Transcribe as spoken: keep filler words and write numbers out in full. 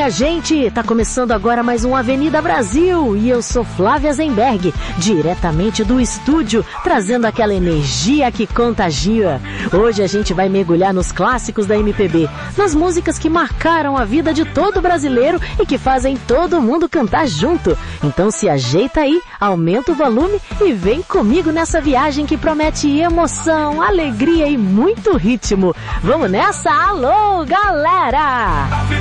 minha gente! Tá começando agora mais um Avenida Brasil e eu sou Flávia Zenberg, diretamente do estúdio, trazendo aquela energia que contagia. Hoje a gente vai mergulhar nos clássicos da M P B, nas músicas que marcaram a vida de todo brasileiro e que fazem todo mundo cantar junto. Então se ajeita aí, aumenta o volume e vem comigo nessa viagem que promete emoção, alegria e muito ritmo. Vamos nessa? Alô, galera!